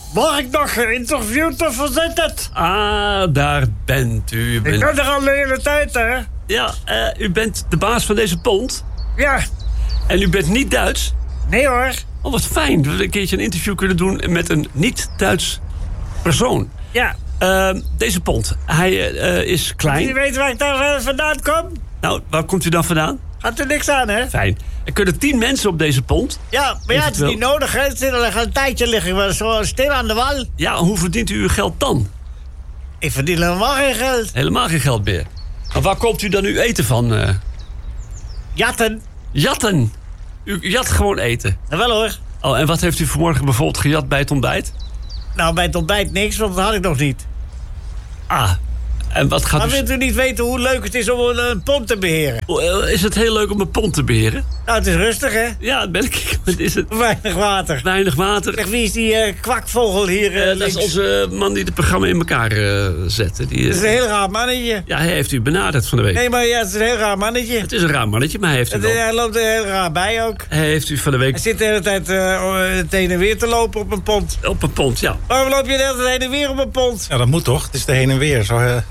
Mag ik nog geïnterviewd of wat is het? Ah, daar bent u. Ik ben er al de hele tijd, hè? Ja, u bent de baas van deze pont. Ja. En u bent niet Duits? Nee hoor. Oh, wat fijn dat we een keertje een interview kunnen doen met een niet-Duits persoon. Ja. Deze pont, hij is klein. Je weet waar ik daar vandaan kom? Nou, waar komt u dan vandaan? Gaat er niks aan, hè? Fijn. Er kunnen 10 mensen op deze pont. Ja, maar ja, het is niet nodig, hè? Het zit al een tijdje liggen. We zo stil aan de wal. Ja, hoe verdient u uw geld dan? Ik verdien helemaal geen geld. Helemaal geen geld meer. Maar waar koopt u dan uw eten van? Jatten. Jatten. U jat gewoon eten. Nou wel hoor. Oh, en wat heeft u vanmorgen bijvoorbeeld gejat bij het ontbijt? Nou, bij het ontbijt niks, want dat had ik nog niet. Ah, en wat gaat Maar wilt u niet weten hoe leuk het is om een pont te beheren? Is het heel leuk om een pont te beheren? Nou, het is rustig, hè? Ja, dat ben ik. Wat is het? Weinig water. Weinig water. Zeg, wie is die kwakvogel hier Dat links? is onze man die het programma in elkaar zet. Dat is een heel raar mannetje. Ja, hij heeft u benaderd van de week. Nee, maar ja, het is een heel raar mannetje. Het is een raar mannetje, maar hij heeft u wel. Hij loopt er heel raar bij ook. Hij heeft u van de week... Hij zit de hele tijd het heen en weer te lopen op een pont. Op een pont, ja. Waarom loop je de hele tijd heen en weer op een pont? Ja, dat moet toch? Het is de heen en weer. Zo,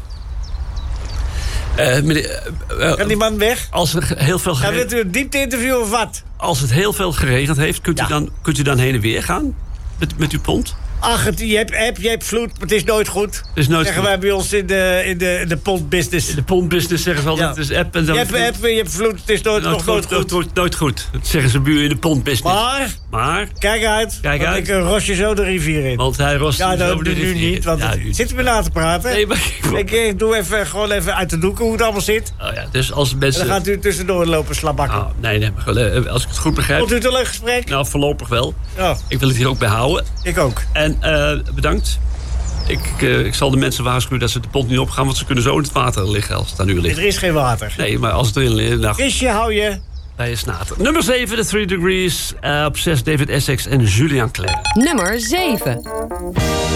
Kan die man weg? Als er heel veel Ja, wilt u een diepte-interview of wat? Als het heel veel geregend heeft, kunt u dan heen en weer gaan? Met uw pont? Ach, je hebt vloed, maar het is nooit goed. Het is nooit zeggen goed. wij bij ons in de pontbusiness. In de pontbusiness zeggen ze altijd, Ja. het is app en dan... Je hebt vloed, het is nooit goed. Nooit goed. Dat zeggen ze bij u in de pontbusiness. Maar, kijk uit, Kijk want uit. ik ros je zo de rivier in. Want hij rost Ja, dat over de doe nu rivier. niet, want Ja, zitten we na te praten? Nee, maar... Ik doe gewoon even uit de doeken hoe het allemaal zit. Oh ja, dus als En mensen... dan gaat u tussendoor lopen slabakken. Oh, nee, maar als ik het goed begrijp... Vond u het een leuk gesprek? Nou, voorlopig wel. Ja, Ik wil het hier ook bij houden. ik ook. En bedankt. Ik zal de mensen waarschuwen dat ze de pont niet opgaan... want ze kunnen zo in het water liggen als het aan u ligt. Er is geen water. Nee, maar als het erin ligt... Nou, Visje hou je. bij je snater. Nummer 7, The 3 Degrees. Op 6, David Essex en Julian Clare. Nummer 7.